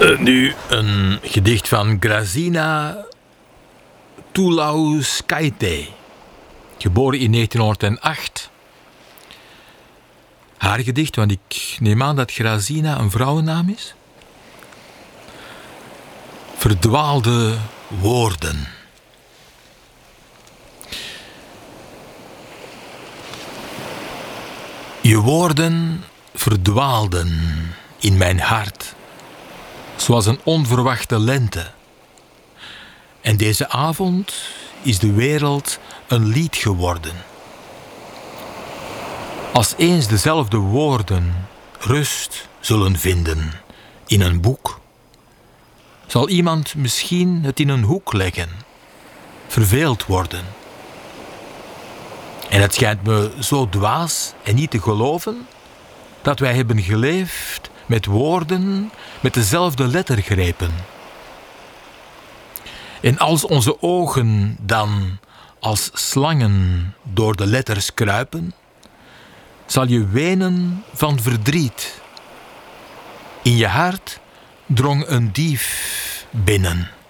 Nu een gedicht van Grazina Tulauskaite, geboren in 1908. Haar gedicht, want ik neem aan dat Grazina een vrouwennaam is. Verdwaalde woorden. Je woorden verdwaalden in mijn hart, zoals een onverwachte lente. En deze avond is de wereld een lied geworden. Als eens dezelfde woorden rust zullen vinden in een boek, zal iemand misschien het in een hoek leggen, verveeld worden. En het schijnt me zo dwaas en niet te geloven dat wij hebben geleefd met woorden met dezelfde lettergrepen. En als onze ogen dan als slangen door de letters kruipen, zal je wenen van verdriet. In je hart drong een dief binnen.